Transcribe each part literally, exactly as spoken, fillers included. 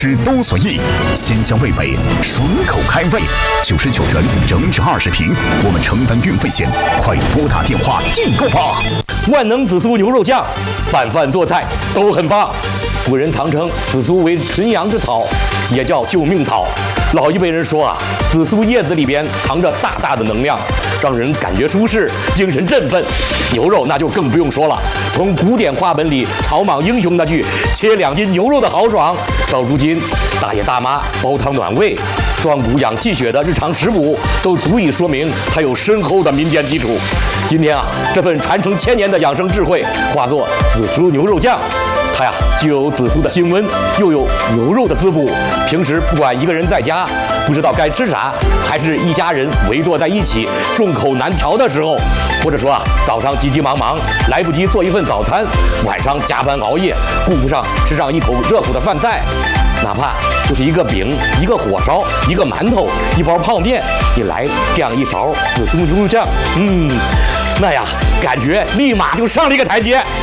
吃都所意，鲜香味美，爽口开胃。九十九元整整二十瓶，我们承担运费险，快拨打电话订购吧。 万能紫苏牛肉酱，拌饭做菜都很棒。古人常称紫苏为纯阳之草，也叫救命草。老一辈人说啊，紫苏叶子里边藏着大大的能量，让人感觉舒适，精神振奋。牛肉那就更不用说了，从古典话本里草莽英雄那句切两斤牛肉的豪爽，到如今大爷大妈煲汤暖胃、壮骨养气血的日常食补，都足以说明它有深厚的民间基础。今天啊，这份传承千年的养生智慧化作紫苏牛肉酱。它呀，既有紫苏的辛温，又有牛肉的滋补。平时不管一个人在家不知道该吃啥，还是一家人围坐在一起众口难调的时候，或者说啊，早上急急忙忙来不及做一份早餐，晚上加班熬夜顾不上吃上一口热乎的饭菜，哪怕就是一个饼、一个火烧、一个馒头、一包泡面，你来这样一勺紫苏牛肉酱，嗯，那呀，感觉立马就上了一个台阶。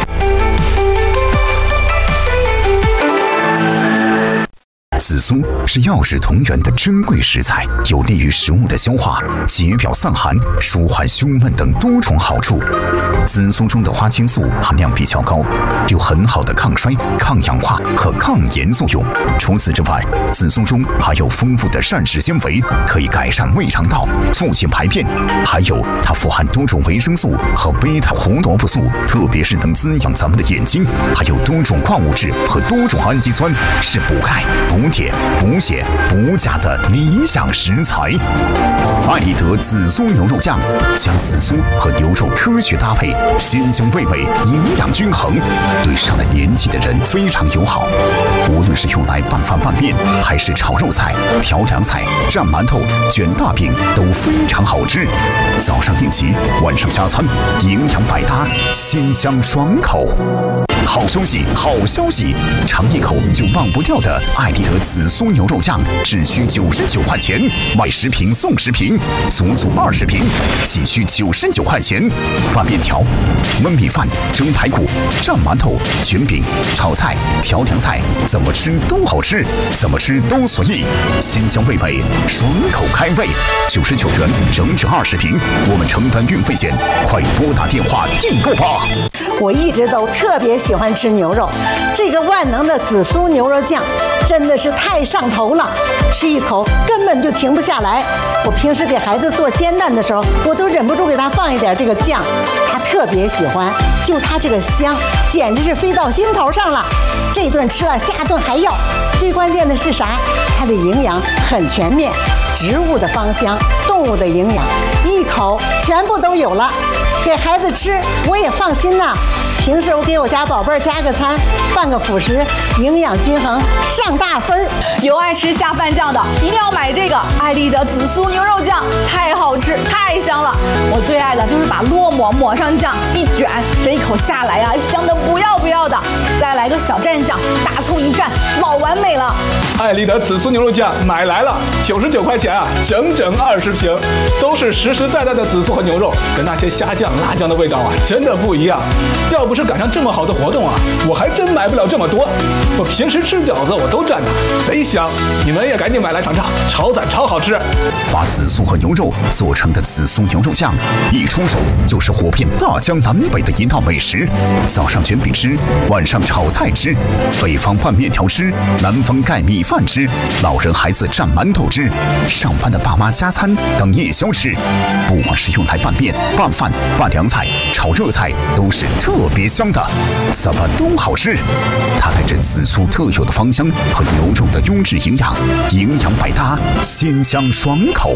紫苏是药食同源的珍贵食材，有利于食物的消化、解表散寒、舒缓胸闷等多重好处。紫苏中的花青素含量比较高，有很好的抗衰、抗氧化和抗炎作用。除此之外，紫苏中还有丰富的膳食纤维，可以改善胃肠道、促进排便。还有它富含多种维生素和贝塔胡萝卜素，特别是能滋养咱们的眼睛。还有多种矿物质和多种氨基酸，是补钙、补铁、补血、补钾的理想食材。艾利德紫苏牛肉酱将紫苏和牛肉科学搭配，鲜香味美，营养均衡，对上了年纪的人非常友好。无论是用来拌饭拌面，还是炒肉菜、调凉菜、蘸馒头、卷大饼，都非常好吃。早上应急，晚上加餐，营养百搭，鲜香爽口。好消息，好消息！尝一口就忘不掉的艾利德紫苏牛肉酱，只需九十九块钱，买十瓶送十瓶，足足二十瓶，仅需九十九块钱。拌面条、焖米饭、蒸排骨、蘸馒头、卷饼、炒菜、调凉菜，怎么吃都好吃，怎么吃都随意，鲜香味美，爽口开胃。九十九元整整二十瓶，我们承担运费险，快拨打电话订购吧。 我一直都特别喜欢吃牛肉，这个万能的紫苏牛肉酱真的是太上头了，吃一口根本就停不下来。我平时给孩子做煎蛋的时候，我都忍不住给他放一点这个酱，他特别喜欢，就他这个香，简直是飞到心头上了。这顿吃了，下顿还要。最关键的是啥？它的营养很全面，植物的芳香，动物的营养，一口全部都有了。给孩子吃我也放心呐。平时我给我家宝贝儿加个餐，拌个辅食，营养均衡，上大分儿。 有爱吃下饭酱的，一定要买这个艾丽的紫苏牛肉酱，太好吃，太香了。我最爱的就是把烙馍抹上酱，一卷，这一口下来呀、啊，香的不要不要的。再来个小蘸酱，大葱一蘸，老完美了。 艾丽的紫苏牛肉酱买来了，九十九块钱啊，整整二十瓶，都是实实在在的紫苏和牛肉，跟那些虾酱、辣酱的味道啊，真的不一样。要不是赶上这么好的活动啊，我还真买不了这么多。我平时吃饺子我都蘸它，贼香。你们也赶紧买来尝尝，超赞超好吃。 把紫苏和牛肉做成的紫苏牛肉酱，一出手就是火遍大江南北的一道美食。早上卷饼吃，晚上炒菜吃，北方拌面条吃，南方盖米饭吃，老人孩子蘸馒头吃，上班的爸妈加餐当夜宵吃。不管是用来拌面、拌饭、拌凉菜、炒热菜，都是特别香的，怎么都好吃。它带着紫苏特有的芳香和牛肉的优质营养，营养百搭，鲜香爽口。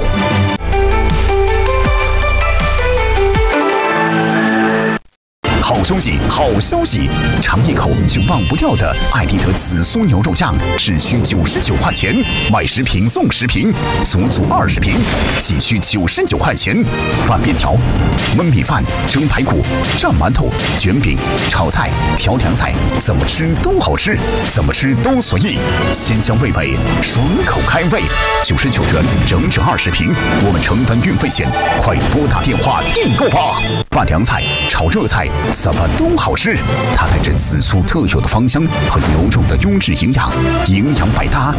好消息，好消息！尝一口就忘不掉的艾丽德紫苏牛肉酱，只需九十九块钱，买十瓶送十瓶，足足二十瓶，仅需九十九块钱。拌面条、焖米饭、蒸排骨、蘸馒头、卷饼、炒菜、调凉菜，怎么吃都好吃，怎么吃都随意，鲜香味美，爽口开胃。九十九元整整二十瓶，我们承担运费险，快拨打电话订购吧。拌凉菜、炒热菜，怎么都好吃。它带着紫苏特有的芳香和牛肉的优质营养，营养百搭，